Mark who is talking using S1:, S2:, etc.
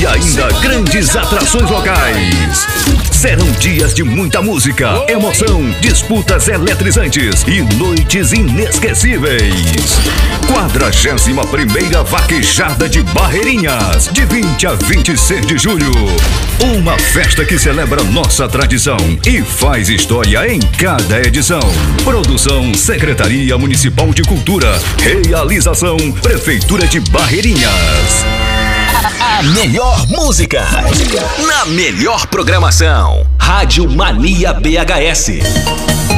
S1: e ainda grandes atrações locais. Serão dias de muita música, emoção, disputas eletrizantes e noites inesquecíveis. 41ª Vaquejada de Barreirinhas, de 20 a 26 de julho. Uma festa que celebra nossa tradição e faz história em cada edição. Produção Secretaria Municipal de Cultura. Realização Prefeitura de Barreirinhas.
S2: A melhor música na melhor programação. Rádio Mania BHS.